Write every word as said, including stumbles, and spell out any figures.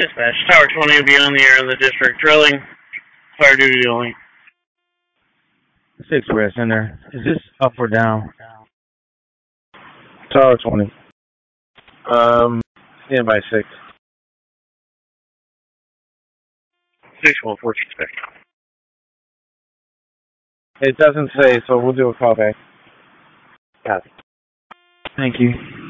Dispatch, Tower twenty will be on the air in the district. Drilling. Fire duty only. Six Red Center. Is this up or down? Tower twenty. Um, stand by six. Six one four six. It doesn't say, so we'll do a call back. Thank you.